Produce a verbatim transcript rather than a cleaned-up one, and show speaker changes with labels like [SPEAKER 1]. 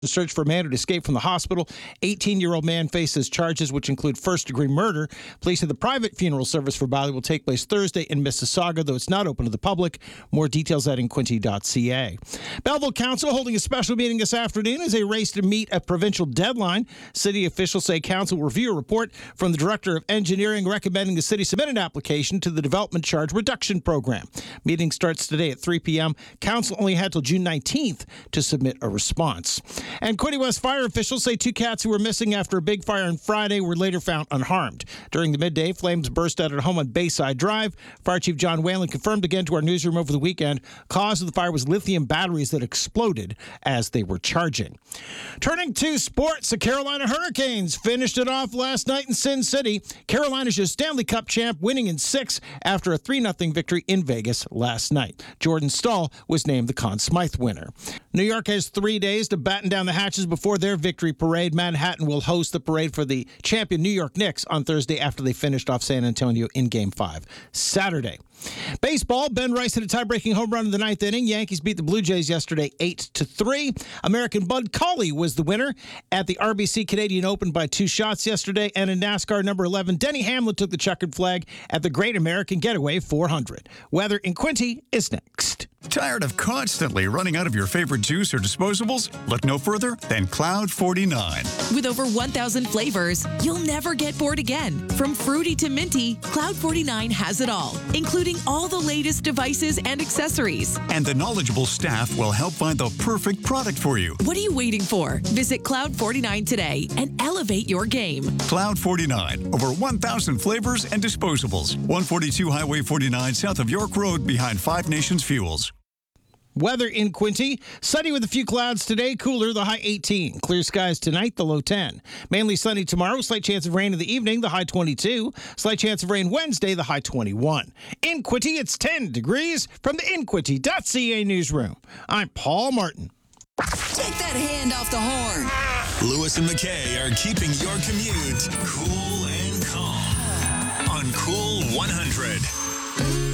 [SPEAKER 1] The search for a man who'd escaped from the hospital. eighteen-year-old man faces charges which include first-degree murder. Police said the private funeral service for Bali will take place Thursday in Mississauga, though it's not open to the public. More details at inquinty dot c a. Belleville Council holding a special meeting this afternoon as they race to meet a provincial deadline. City officials say council will review a report from the Director of Engineering recommending the city submit an application to the Development Charge Reduction Program. Meeting starts today at three p.m. Council only had till June nineteenth to submit a response. And Quinte West fire officials say two cats who were missing after a big fire on Friday were later found unharmed. During the midday, flames burst out at a home on Bayside Drive. Fire Chief John Whalen confirmed again to our newsroom over the weekend cause of the fire was lithium batteries that exploded as they were charging. Turning to sports, the Carolina Hurricanes finished it off last night in Sin City. Carolina's your Stanley Cup champ, winning in six after a three nothing victory in Vegas last night. Jordan Stahl was named the Conn Smythe winner. New York has three days to batten down the hatches before their victory parade. Manhattan will host the parade for the champion New York Knicks on Thursday after they finished off San Antonio in Game five. Saturday. Baseball, Ben Rice hit a tie-breaking home run in the ninth inning. Yankees beat the Blue Jays yesterday eight to three. American Bud Cauley was the winner at the R B C Canadian Open by two shots yesterday. And in NASCAR number eleven, Denny Hamlin took the checkered flag at the Great American Getaway four hundred. Weather in Quinte is next.
[SPEAKER 2] Tired of constantly running out of your favorite juice or disposables? Look no further than Cloud forty-nine.
[SPEAKER 3] With over one thousand flavors, you'll never get bored again. From fruity to minty, Cloud forty-nine has it all, including all the latest devices and accessories.
[SPEAKER 2] And the knowledgeable staff will help find the perfect product for you.
[SPEAKER 3] What are you waiting for? Visit Cloud forty-nine today and elevate your game.
[SPEAKER 2] Cloud forty-nine. Over one thousand flavors and disposables. one forty-two Highway forty-nine south of York Road behind Five Nations Fuels.
[SPEAKER 1] Weather in Quinte, sunny with a few clouds today, cooler, the high eighteen. Clear skies tonight, the low ten. Mainly sunny tomorrow, slight chance of rain in the evening, the high twenty-two. Slight chance of rain Wednesday, the high twenty-one. In Quinte, it's ten degrees from the inquinty dot c a newsroom. I'm Paul Martin.
[SPEAKER 4] Take that hand off the horn.
[SPEAKER 5] Lewis and McKay are keeping your commute cool and calm on Cool one hundred.